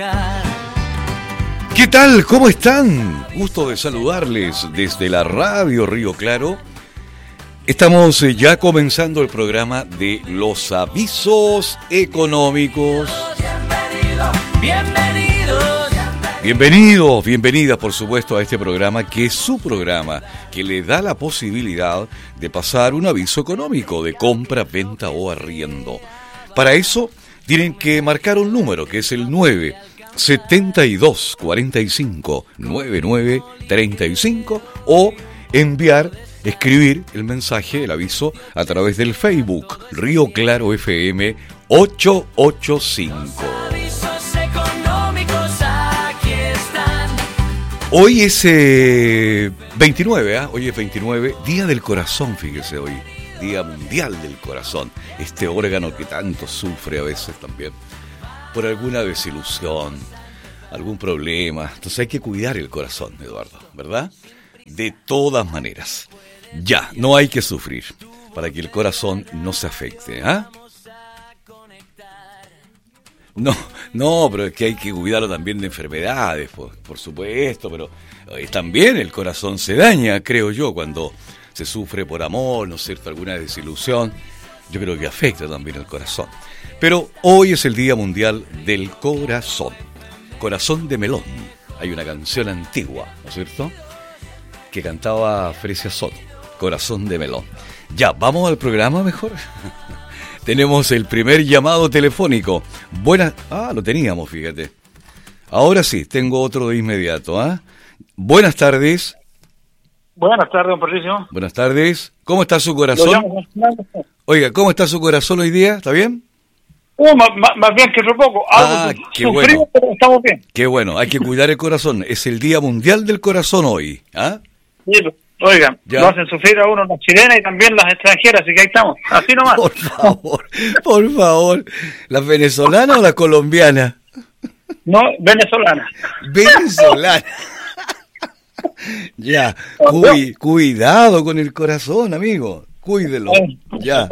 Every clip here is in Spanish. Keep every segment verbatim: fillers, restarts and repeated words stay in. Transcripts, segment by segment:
¿Qué tal? ¿Cómo están? Gusto de saludarles desde la radio Río Claro. Estamos ya comenzando el programa de los avisos económicos. Bienvenidos, bienvenidos. Bienvenidos, bienvenidas por supuesto a este programa que es su programa, que le da la posibilidad de pasar un aviso económico de compra, venta o arriendo. Para eso tienen que marcar un número que es el nueve setenta y dos cuarenta y cinco noventa y nueve treinta y cinco o enviar, escribir el mensaje, el aviso a través del Facebook Río Claro F M ochocientos ochenta y cinco. Hoy es eh, veintinueve, ¿eh? Hoy es veintinueve, Día del Corazón, fíjese hoy, Día Mundial del Corazón, este órgano que tanto sufre a veces también por alguna desilusión, algún problema. Entonces hay que cuidar el corazón, Eduardo, ¿verdad? De todas maneras. Ya, no hay que sufrir para que el corazón no se afecte, ¿ah? ¿eh? No, no, pero es que hay que cuidarlo también de enfermedades, por, por supuesto, pero eh, también el corazón se daña, creo yo, cuando se sufre por amor, ¿no es cierto?, alguna desilusión. Yo creo que afecta también el corazón. Pero hoy es el Día Mundial del Corazón. Corazón de melón. Hay una canción antigua, ¿no es cierto?, que cantaba Fresia Soto. Corazón de melón. Ya, ¿vamos al programa mejor? Tenemos el primer llamado telefónico. Buenas... Ah, lo teníamos, fíjate. Ahora sí, tengo otro de inmediato, ¿ah? ¿eh? Buenas tardes. Buenas tardes, don Patricio. Buenas tardes. ¿Cómo está su corazón? Oiga, ¿cómo está su corazón hoy día? ¿Está bien? Uh, más, más bien que otro poco. Ah, Algo qué sufrido, bueno. Pero estamos bien. Qué bueno, hay que cuidar el corazón. Es el Día Mundial del Corazón hoy, ¿ah? Sí, oigan, ya. Lo hacen sufrir a uno las chilenas y también las extranjeras, así que ahí estamos. Así nomás. Por favor, por favor. ¿Las venezolanas o las colombianas? No, venezolanas. Venezolanas. Ya, cu- cuidado con el corazón, amigo. Cuídelo. Ya.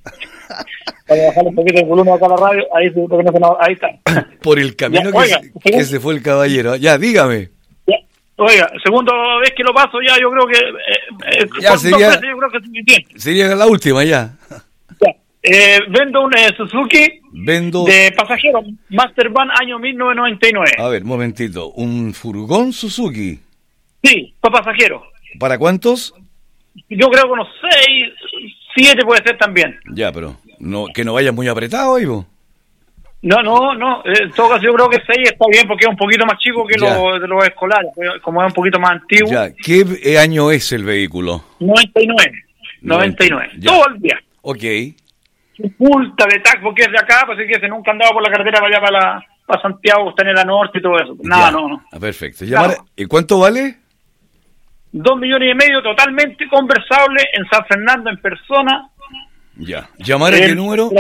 Para bajar un poquito el volumen acá a la radio, ahí, ahí está. Por el camino ya, que, oiga, se, que se fue el caballero. Ya, dígame. Ya, oiga, segunda vez que lo paso ya, yo creo que... Eh, eh, ya sería, veces, yo creo que es bien. Sería la última, ya. Ya. Eh, vendo un eh, Suzuki vendo... de pasajero, Master Van, año mil novecientos noventa y nueve. A ver, un momentito. ¿Un furgón Suzuki? Sí, para pasajero. ¿Para cuántos? Yo creo que unos seis, siete puede ser también. Ya, pero no que no vaya muy apretado, Ivo. No, no, no. En todo caso, yo creo que seis está bien porque es un poquito más chico que los de los escolares, como es un poquito más antiguo. Ya, ¿qué año es el vehículo? noventa y nueve. noventa y nueve. Ya. Todo el día. Ok. Multa de tax porque es de acá, pues es que se nunca andaba por la carretera para allá, para, la, para Santiago, está en el norte y todo eso. Nada, ya. no, no. Ah, perfecto. Llamar... ¿Y cuánto vale? Dos millones y medio, totalmente conversable en San Fernando, en persona. Ya. ¿Llamar a qué número?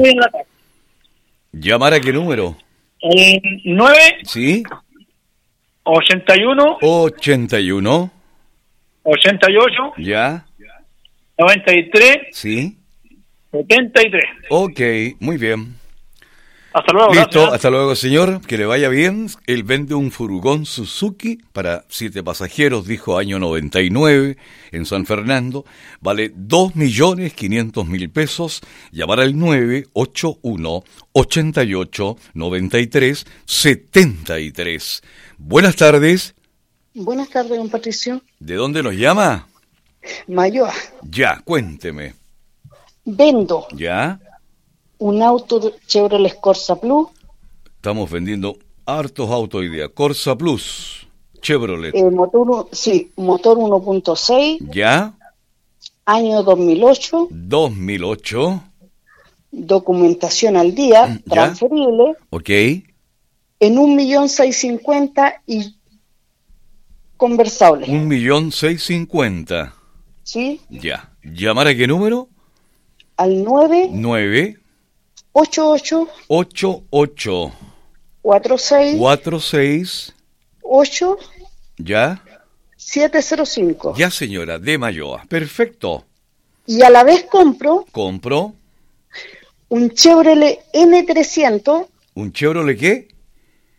¿Llamar a qué número? El nueve. Sí. ochenta y uno. ochenta y uno. ochenta y ocho. Ya. noventa y tres. Sí. setenta y tres. Ok, muy bien. Hasta luego. Listo, gracias. hasta luego, señor. Que le vaya bien. Él vende un furgón Suzuki para siete pasajeros, dijo año noventa y nueve, en San Fernando. Vale dos millones quinientos mil pesos. Llamar al nueve ocho uno, ochenta y ocho, noventa y tres, setenta y tres. Buenas tardes. Buenas tardes, don Patricio. ¿De dónde nos llama? Mayoa. Ya, cuénteme. Vendo. ¿Ya? Un auto Chevrolet Corsa Plus. Estamos vendiendo hartos autos hoy día. Corsa Plus, Chevrolet. Eh, motor, sí, motor uno punto seis. ¿Ya? Año dos mil ocho. dos mil ocho. Documentación al día, ¿Ya? transferible. Ok. En un millón seis cincuenta y conversable. Un millón seis cincuenta. ¿Sí? Ya. ¿Llamar a qué número? Al nueve. nueve. ocho ocho. ocho ocho. cuatro seis. cuatro seis. ocho. ¿Ya? siete cero cinco. Ya, señora, de Mayoa. Perfecto. Y a la vez compro Compro un Chevrolet N trescientos. un Chevrolet, ¿qué?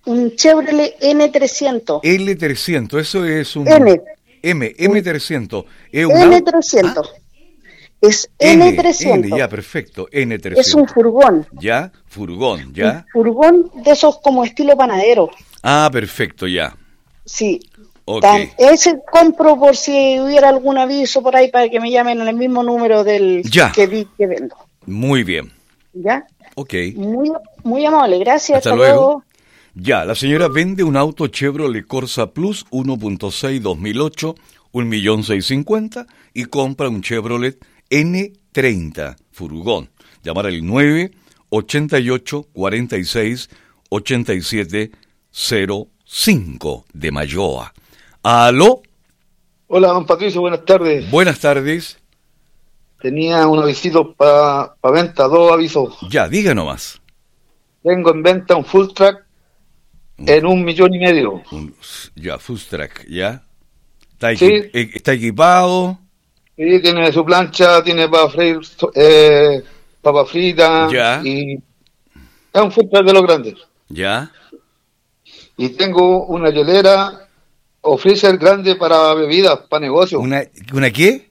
un Chevrolet N trescientos. L trescientos, eso es un... N. M, M trescientos. ¿Es un N auto? trescientos. Ah, Es N, N trescientos. N, ya, perfecto, N trescientos. Es un furgón. Ya, furgón, ya. Un furgón de esos como estilo panadero. Ah, perfecto, ya. Sí. Ok. Tan- ese compro por si hubiera algún aviso por ahí para que me llamen en el mismo número del Ya. que vi que vendo. Muy bien. ¿Ya? Ok. Muy, muy amable, gracias. Hasta Hasta, luego. luego. Ya, la señora vende un auto Chevrolet Corsa Plus uno punto seis dos mil ocho, un millón seiscientos cincuenta, y compra un Chevrolet N treinta, furgón. Llamar al nueve ochenta y ocho cuarenta y seis ochenta y siete cero cinco de Mayoa. ¿Aló? Hola, don Patricio, buenas tardes. Buenas tardes. Tenía un avisito para pa venta, dos avisos. Ya, diga nomás. Tengo en venta un full track en un millón y medio. Un- ya, Food Track, ya. Está, equi- Sí. e- está equipado. Y tiene su plancha, tiene para freír eh, papa frita. Ya. Y es un full track de los grandes. Ya. Y tengo una hielera o freezer grande para bebidas, para negocios. ¿Una, ¿una qué?